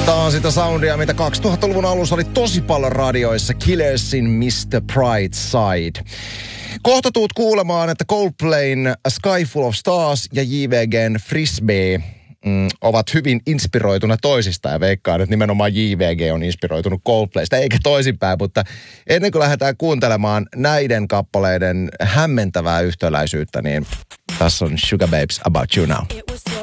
Tää on sitä soundia, mitä 2000-luvun alussa oli tosi paljon radioissa. Killersin Mr. Brightside. Kohta tuut kuulemaan, että Coldplayn Sky Full of Stars ja JVGn Frisbee ovat hyvin inspiroituna toisistaan. Ja veikkaan, että nimenomaan JVG on inspiroitunut Coldplaysta, eikä toisinpäin. Mutta ennen kuin lähdetään kuuntelemaan näiden kappaleiden hämmentävää yhtäläisyyttä, niin tässä on Sugar Babes About You Now.